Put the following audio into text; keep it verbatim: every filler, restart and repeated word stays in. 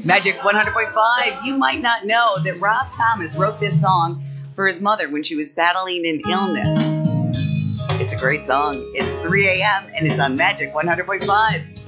Magic one hundred point five. You might not know that Rob Thomas wrote this song for his mother when she was battling an illness. It's a great song. It's three a.m. and it's on Magic one hundred point five.